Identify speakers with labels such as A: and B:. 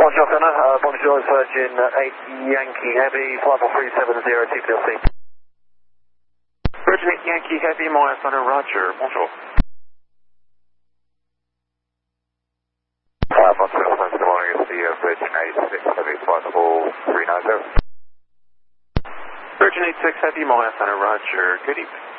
A: Bonjour, Connor. Bonjour, Virgin 8 Yankee Heavy, flight 370 TPLC.
B: Virgin 8 Yankee Heavy, Montreal Center, Roger. Bonjour.
C: Bonjour, good morning. It's the Virgin 86 Heavy, flight 390.
B: Virgin 86 Heavy, Montreal Center, Roger. Good evening.